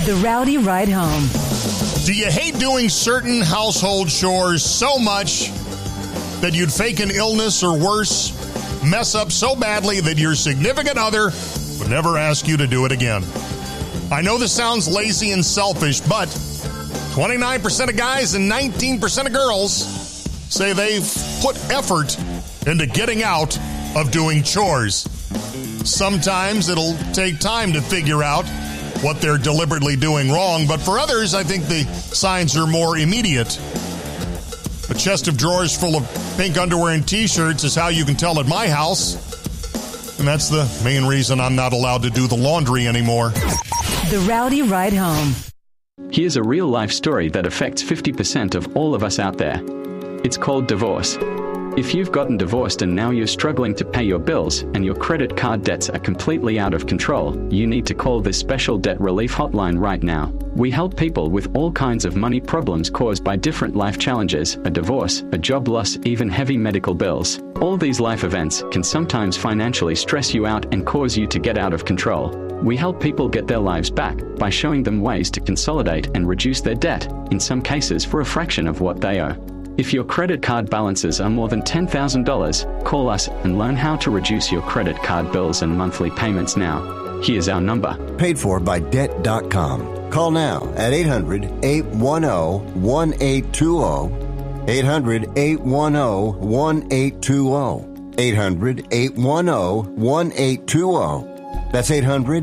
The Rowdy Ride Home. Do you hate doing certain household chores so much that you'd fake an illness or worse, mess up so badly that your significant other would never ask you to do it again? I know this sounds lazy and selfish, but 29% of guys and 19% of girls say they've put effort into getting out of doing chores. Sometimes it'll take time to figure out what they're deliberately doing wrong, but for others, I think the signs are more immediate. A chest of drawers full of pink underwear and t-shirts is how you can tell at my house, and that's the main reason I'm not allowed to do the laundry anymore. The Rowdy Ride Home. Here's a real-life story that affects 50% of all of us out there. It's called divorce. If you've gotten divorced and now you're struggling to pay your bills and your credit card debts are completely out of control, you need to call this special debt relief hotline right now. We help people with all kinds of money problems caused by different life challenges, a divorce, a job loss, even heavy medical bills. All these life events can sometimes financially stress you out and cause you to get out of control. We help people get their lives back by showing them ways to consolidate and reduce their debt, in some cases for a fraction of what they owe. If your credit card balances are more than $10,000, call us and learn how to reduce your credit card bills and monthly payments now. Here's our number. Paid for by Debt.com. Call now at 800-810-1820. 800-810-1820. 800-810-1820. That's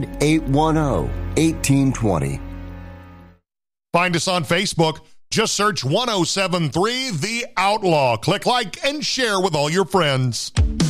800-810-1820. Find us on Facebook. Just search 1073 The Outlaw. Click like and share with all your friends.